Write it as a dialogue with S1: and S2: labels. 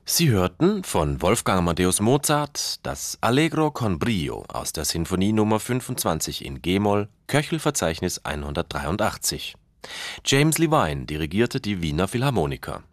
S1: Sie hörten von Wolfgang Amadeus Mozart das Allegro con brio aus der Sinfonie Nr. 25 in g-Moll, Köchelverzeichnis 183. James Levine dirigierte die Wiener Philharmoniker